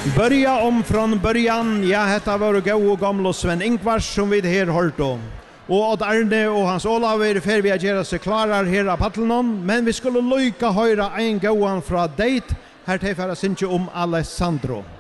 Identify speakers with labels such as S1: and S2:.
S1: Börja om från början, ja, detta var gå och gamla Sven Ingvars som vi här hört om. Och Odd Arne och Hans Olav är för vi att göra sig klarar här av Pattlenon, men vi skulle lycka höra en gåan från date, här till för att synka om Alessandro.